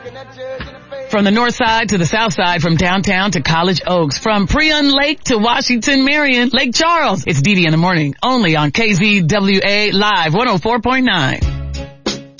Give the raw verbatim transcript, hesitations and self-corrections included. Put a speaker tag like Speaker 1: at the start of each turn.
Speaker 1: From the north side to the south side, from downtown to College Oaks, from Prion Lake to Washington Marion, Lake Charles. It's Dee Dee in the morning, only on K Z W A Live one oh four point nine.